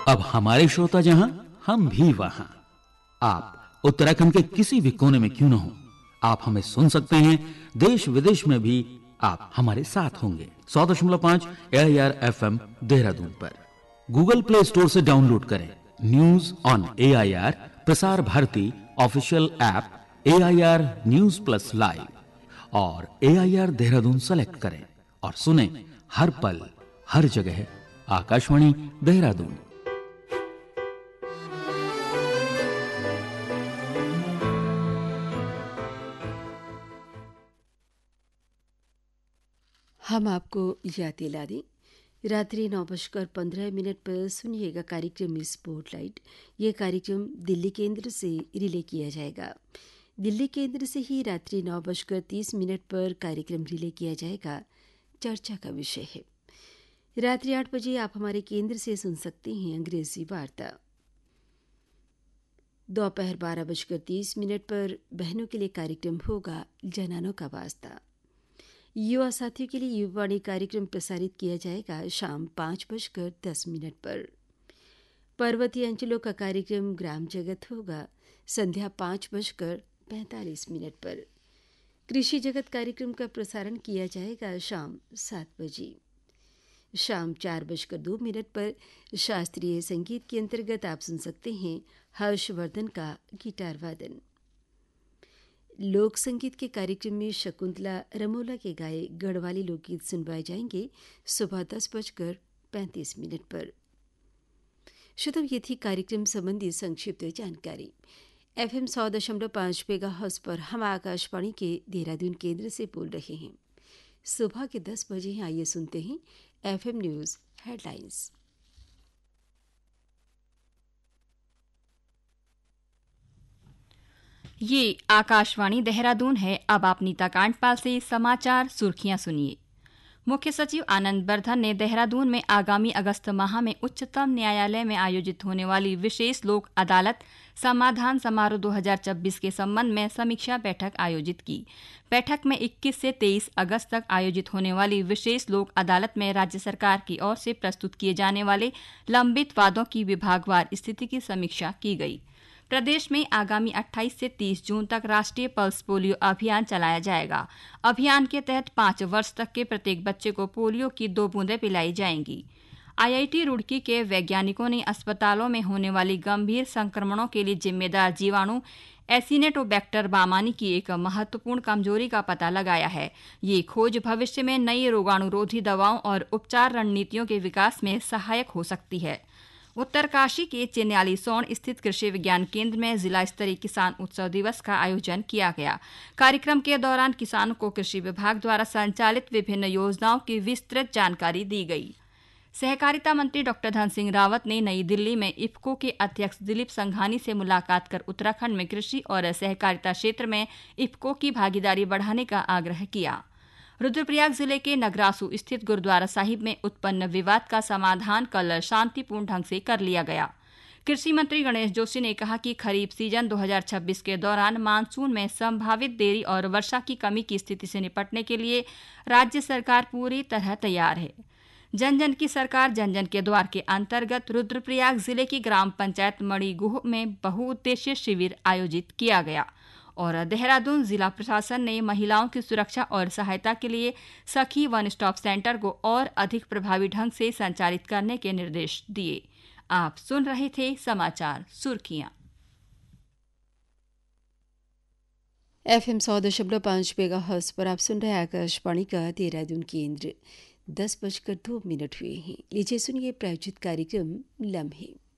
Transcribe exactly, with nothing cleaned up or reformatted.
अब हमारे श्रोता जहां, हम भी वहां। आप उत्तराखंड के किसी भी कोने में क्यों न हो, आप हमें सुन सकते हैं। देश विदेश में भी आप हमारे साथ होंगे। सौ दशमलव पांच ए I R F M Dehradun पर गूगल प्ले स्टोर से डाउनलोड करें news on A I R Prasar Bharati official app A I R news plus live और ए आई आर देहरादून सेलेक्ट करें और सुने हर पल हर जगह आकाशवाणी देहरादून। हम आपको याद दिला दें, रात्रि नौ बजकर पंद्रह मिनट पर सुनिएगा कार्यक्रम स्पॉटलाइट। ये कार्यक्रम दिल्ली केंद्र से रिले किया जाएगा। दिल्ली केंद्र से ही रात्रि नौ बजकर तीस मिनट पर कार्यक्रम रिले किया जाएगा। चर्चा का विषय है। रात्रि आठ बजे आप हमारे केंद्र से सुन सकते हैं अंग्रेजी वार्ता। दोपहर बारह बजकर तीस मिनट पर बहनों के लिए कार्यक्रम होगा जनानों का वास्ता। युवा साथियों के लिए युवावाणी कार्यक्रम प्रसारित किया जाएगा शाम पाँच बजकर दस मिनट पर। पर्वतीय अंचलों का कार्यक्रम ग्राम जगत होगा संध्या पाँच बजकर पैंतालीस मिनट पर। कृषि जगत कार्यक्रम का प्रसारण किया जाएगा शाम सात बजे। शाम चार बजकर दो मिनट पर शास्त्रीय संगीत के अंतर्गत आप सुन सकते हैं हर्षवर्धन का गिटार वादन। लोक संगीत के कार्यक्रम में शकुंतला रमोला के गाए गढ़वाली लोकगीत सुनवाए जाएंगे सुबह दस बजकर पैंतीस मिनट पर। श्रोताओं, ये थी कार्यक्रम संबंधी संक्षिप्त जानकारी। एफ एम सौ दशमलव पाँच मेगाहर्ट्ज पर हम आकाशवाणी के देहरादून केंद्र से बोल रहे हैं। सुबह के दस बजे हैं। आइए सुनते हैं एफ एम न्यूज हेडलाइंस। ये आकाशवाणी देहरादून है। अब आप नीता कांडपाल से समाचार सुर्खियां सुनिए। मुख्य सचिव आनंद बर्धन ने देहरादून में आगामी अगस्त माह में उच्चतम न्यायालय में आयोजित होने वाली विशेष लोक अदालत समाधान समारोह दो हज़ार चौबीस के संबंध में समीक्षा बैठक आयोजित की। बैठक में इक्कीस से तेईस अगस्त तक आयोजित होने वाली विशेष लोक अदालत में राज्य सरकार की ओर से प्रस्तुत किए जाने वाले लंबित वादों की विभागवार स्थिति की समीक्षा की गई। प्रदेश में आगामी अट्ठाईस से तीस जून तक राष्ट्रीय पल्स पोलियो अभियान चलाया जाएगा। अभियान के तहत पाँच वर्ष तक के प्रत्येक बच्चे को पोलियो की दो बूंदें पिलाई जाएंगी। आई आई टी रुड़की के वैज्ञानिकों ने अस्पतालों में होने वाली गंभीर संक्रमणों के लिए जिम्मेदार जीवाणु एसिनेटोबैक्टर बामानी की एक महत्वपूर्ण कमजोरी का पता लगाया है। ये खोज भविष्य में नई रोगाणुरोधी दवाओं और उपचार रणनीतियों के विकास में सहायक हो सकती है। उत्तरकाशी के चिन्याली सोन स्थित कृषि विज्ञान केंद्र में जिला स्तरीय किसान उत्सव दिवस का आयोजन किया गया। कार्यक्रम के दौरान किसानों को कृषि विभाग द्वारा संचालित विभिन्न योजनाओं की विस्तृत जानकारी दी गई। सहकारिता मंत्री डॉक्टर धन सिंह रावत ने नई दिल्ली में इफ्को के अध्यक्ष दिलीप संघानी से मुलाकात कर उत्तराखंड में कृषि और सहकारिता क्षेत्र में इफ्को की भागीदारी बढ़ाने का आग्रह किया। रुद्रप्रयाग जिले के नगरासू स्थित गुरुद्वारा साहिब में उत्पन्न विवाद का समाधान कल शांतिपूर्ण ढंग से कर लिया गया। कृषि मंत्री गणेश जोशी ने कहा कि खरीफ सीजन दो हज़ार छब्बीस के दौरान मानसून में संभावित देरी और वर्षा की कमी की स्थिति से निपटने के लिए राज्य सरकार पूरी तरह तैयार है। जन जन की सरकार जन जन के द्वार के अंतर्गत रुद्रप्रयाग जिले की ग्राम पंचायत मणिगुह में बहुउद्देशीय शिविर आयोजित किया गया और देहरादून जिला प्रशासन ने महिलाओं की सुरक्षा और सहायता के लिए सखी वन स्टॉप सेंटर को और अधिक प्रभावी ढंग से संचालित करने के निर्देश दिए। आप सुन रहे थे समाचार सुर्खियां। एफ एम सौ दशमलव पाँच मेगाहर्ट्ज पर आप सुन रहे आकाशवाणी का देहरादून केंद्र। दस बजकर दो मिनट हुए हैं। लीजिए सुनिए प्रायोजित कार्यक्रम लम्हे।